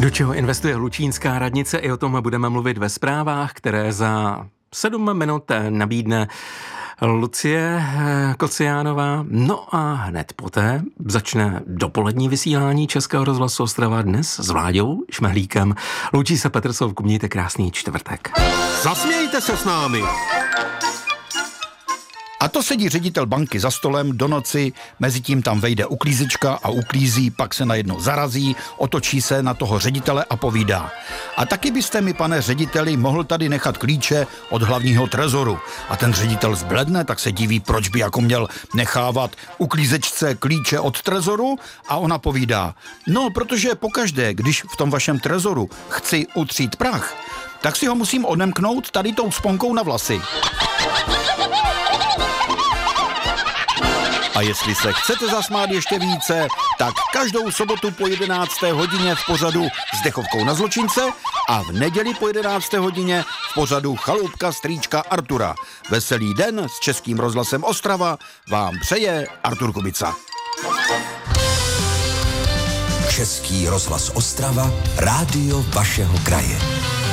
Do čeho investuje Lučínská radnice, i o tom budeme mluvit ve zprávách, které za 7 minut nabídne Lucie Kociánová. No a hned poté začne dopolední vysílání Českého rozhlasu Ostrava dnes s Vláďou Šmehlíkem. Loučí se Petr Souvku, mějte krásný čtvrtek. Zasmějte se s námi. A to sedí ředitel banky za stolem do noci, mezitím tam vejde uklízečka a uklízí, pak se najednou zarazí, otočí se na toho ředitele a povídá. A taky byste mi, pane řediteli, mohl tady nechat klíče od hlavního trezoru. A ten ředitel zbledne, tak se diví, proč by jako měl nechávat uklízečce klíče od trezoru, a ona povídá, no, protože pokaždé, když v tom vašem trezoru chci utřít prach, tak si ho musím odemknout tady tou sponkou na vlasy. A jestli se chcete zasmát ještě více, tak každou sobotu po 11. hodině v pořadu s dechovkou na zločince a v neděli po 11. hodině v pořadu Chaloupka strýčka Artura. Veselý den s Českým rozhlasem Ostrava vám přeje Artur Kubica. Český rozhlas Ostrava, rádio vašeho kraje.